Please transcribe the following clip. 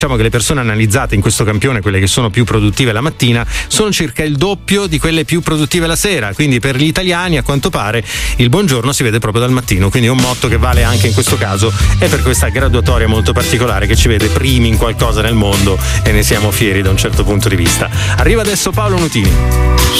Diciamo che le persone analizzate in questo campione, quelle che sono più produttive la mattina, sono circa il doppio di quelle più produttive la sera, quindi per gli italiani a quanto pare il buongiorno si vede proprio dal mattino, quindi è un motto che vale anche in questo caso e per questa graduatoria molto particolare che ci vede primi in qualcosa nel mondo e ne siamo fieri da un certo punto di vista. Arriva adesso Paolo Nutini.